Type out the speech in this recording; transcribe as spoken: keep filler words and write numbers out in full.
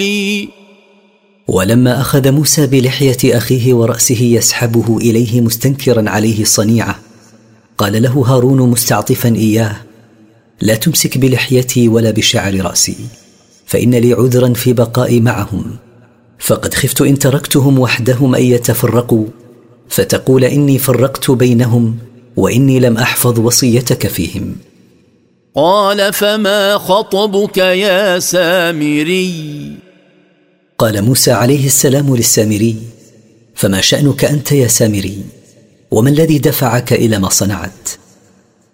ولما أخذ موسى بلحية أخيه ورأسه يسحبه إليه مستنكرا عليه الصنيعة، قال له هارون مستعطفا إياه: لا تمسك بلحيتي ولا بشعر رأسي، فإن لي عذرا في بقائي معهم، فقد خفت إن تركتهم وحدهم أن يتفرقوا فتقول إني فرقت بينهم وإني لم أحفظ وصيتك فيهم. قال فما خطبك يا سامري؟ قال موسى عليه السلام للسامري: فما شأنك أنت يا سامري؟ وما الذي دفعك إلى ما صنعت؟